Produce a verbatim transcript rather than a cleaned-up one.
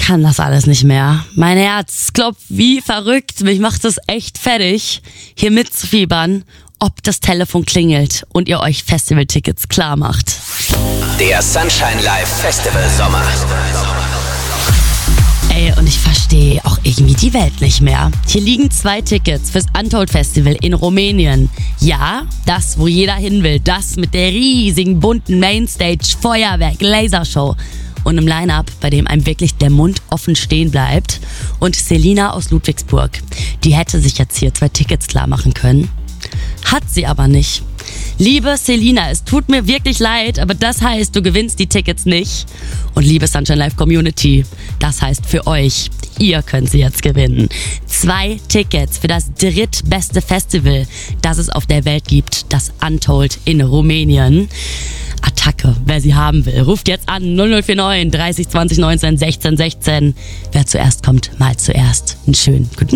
kann das alles nicht mehr. Mein Herz klopft wie verrückt. Mich macht es echt fertig, hier mitzufiebern, ob das Telefon klingelt und ihr euch Festivaltickets klar macht. Der Sunshine Live Festival Sommer. Ey, und ich verstehe auch irgendwie die Welt nicht mehr. Hier liegen zwei Tickets fürs Untold Festival in Rumänien. Ja, das, wo jeder hin will. Das mit der riesigen, bunten Mainstage, Feuerwerk, Lasershow. Und im Line-Up, bei dem einem wirklich der Mund offen stehen bleibt. Und Selina aus Ludwigsburg. Die hätte sich jetzt hier zwei Tickets klar machen können. Hat sie aber nicht. Liebe Selina, es tut mir wirklich leid, aber das heißt, du gewinnst die Tickets nicht. Und liebe Sunshine Live Community, das heißt für euch, ihr könnt sie jetzt gewinnen. Zwei Tickets für das drittbeste Festival, das es auf der Welt gibt, das Untold in Rumänien. Attacke, wer sie haben will, ruft jetzt an null null vier neun dreißig zwanzig neunzehn sechzehn sechzehn. Wer zuerst kommt, mal zuerst. Einen schönen guten